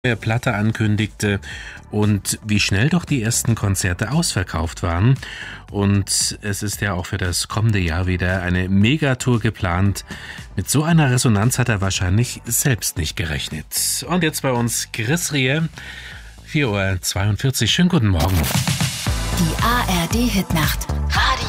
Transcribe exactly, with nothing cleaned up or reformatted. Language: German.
neue Platte ankündigte und wie schnell doch die ersten Konzerte ausverkauft waren. Und es ist ja auch für das kommende Jahr wieder eine Megatour geplant. Mit so einer Resonanz hat er wahrscheinlich selbst nicht gerechnet. Und jetzt bei uns Chris Rier, vier Uhr zweiundvierzig. Schönen guten Morgen. Die A R D-Hitnacht. Radio